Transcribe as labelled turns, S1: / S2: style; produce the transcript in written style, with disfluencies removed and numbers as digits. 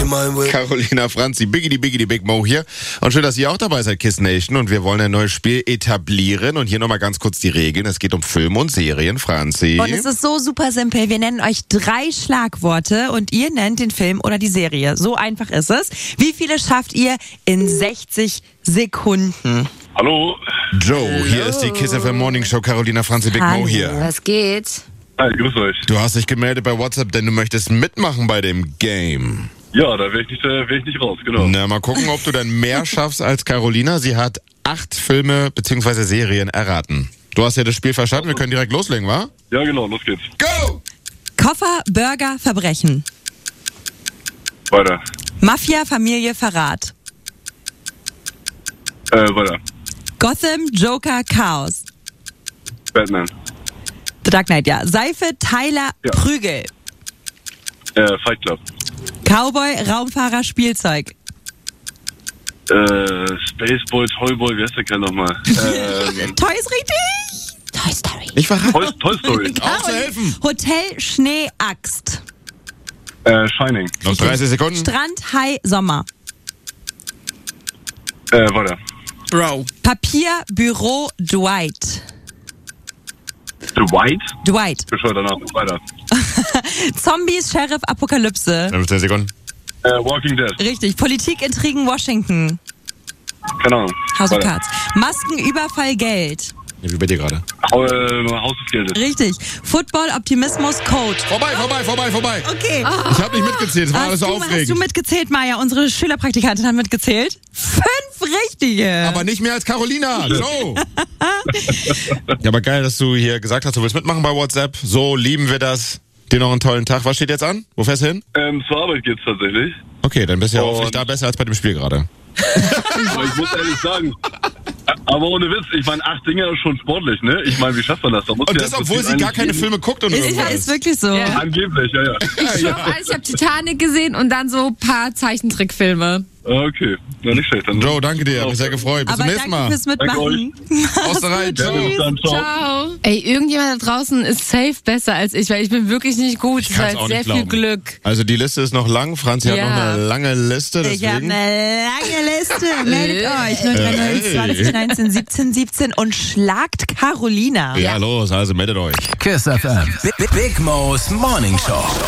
S1: my way.
S2: Carolina Franzi, Biggie Big Mo hier. Und schön, dass ihr auch dabei seid, Kiss Nation. Und wir wollen ein neues Spiel etablieren. Und hier nochmal ganz kurz die Regeln. Es geht um Filme und Serien, Franzi.
S3: Und es ist so super simpel. Wir nennen euch 3 Schlagworte und ihr nennt den Film oder die Serie. So einfach ist es. Wie viele schafft ihr in 60 Sekunden?
S4: Hallo.
S2: Joe, hier ist die Kiss FM Morning Show. Carolina Franzi, Big Mo
S3: Hallo.
S2: hier.
S5: Was geht?
S4: Hi, grüß euch.
S2: Du hast dich gemeldet bei WhatsApp, denn du möchtest mitmachen bei dem Game.
S4: Ja, da wäre ich nicht raus, genau.
S2: Na, mal gucken, ob du dann mehr schaffst als Carolina. Sie hat 8 Filme bzw. Serien erraten. Du hast ja das Spiel verstanden, wir können direkt loslegen, wa?
S4: Ja, genau, los geht's.
S2: Go!
S3: Koffer, Burger, Verbrechen.
S4: Weiter.
S3: Mafia, Familie, Verrat.
S4: Weiter.
S3: Gotham, Joker, Chaos.
S4: Batman.
S3: The Dark Knight, ja. Seife, Tyler,
S4: Ja.
S3: Prügel.
S4: Fight Club.
S3: Cowboy, Raumfahrer, Spielzeug.
S4: Spaceball, Toyboy, wie heißt der Kerl nochmal?
S3: Toy ist richtig. Toy Story.
S2: Ich verrate.
S4: Toy Story.
S2: Auch zu helfen.
S3: Hotel, Schnee, Axt.
S4: Shining.
S2: Noch 30 Sekunden.
S3: Strand, Hai, Sommer.
S4: Weiter.
S1: Bro.
S3: Papier, Büro, Dwight.
S4: Dwight? Bescheuerter Name. Weiter.
S3: Zombies, Sheriff, Apokalypse.
S2: 15 Sekunden.
S4: Walking Dead.
S3: Richtig. Politik, Intrigen, Washington.
S4: Keine Ahnung.
S3: House of
S4: Weiter.
S3: Cards. Masken, Überfall, Geld.
S2: Ja, wie bei dir gerade.
S4: Haus des Geldes.
S3: Richtig. Football, Optimismus, Code.
S2: Vorbei.
S3: Okay.
S2: Ich habe nicht mitgezählt, es war alles so
S3: Hast
S2: aufregend.
S3: du mitgezählt, Maja? Unsere Schülerpraktikantin hat mitgezählt. 5 richtige.
S2: Aber nicht mehr als Carolina. So. Ja, aber geil, dass du hier gesagt hast, du willst mitmachen bei WhatsApp. So lieben wir das. Dir noch einen tollen Tag. Was steht jetzt an? Wo fährst du hin?
S4: Zur Arbeit geht's tatsächlich.
S2: Okay, dann bist du ja
S4: Und-
S2: hoffentlich da besser als bei dem Spiel gerade.
S4: Aber ich muss ehrlich sagen, aber ohne Witz, ich meine, 8 Dinger ist schon sportlich, ne? Ich meine, wie schafft man das? Da muss
S2: Und
S4: ja
S2: das,
S4: im
S2: obwohl
S4: Prinzip
S2: sie gar
S4: eigentlich
S2: keine
S4: jeden-
S2: Filme guckt und irgendwas.
S3: Ist wirklich so.
S5: Ja.
S4: Angeblich, ja.
S5: Ich habe Titanic gesehen und dann so ein paar Zeichentrickfilme.
S4: Okay, ja, nicht schlecht. Dann
S2: Joe, danke dir, hab mich sehr gefreut. Bis
S3: Aber
S2: zum nächsten
S3: danke
S2: Mal.
S3: fürs Mitmachen.
S2: Aus der Reihe,
S4: Gerne, bis
S2: ciao.
S4: dann, ciao.
S5: Ciao. Ey, irgendjemand da draußen ist safe besser als ich, weil ich bin wirklich nicht gut.
S2: Ich
S5: Das war
S2: kann's auch
S5: jetzt sehr
S2: nicht
S5: viel
S2: glauben.
S5: Glück.
S2: Also die Liste ist noch lang. Franzi hat
S5: Ja.
S2: noch eine lange Liste,
S3: Ich habe
S2: deswegen.
S3: eine lange Liste. Meldet euch. 030 20 19 17 17 und schlagt Carolina.
S2: Ja, los, also meldet euch.
S1: Kiss FM. Big Mo's Morning Show.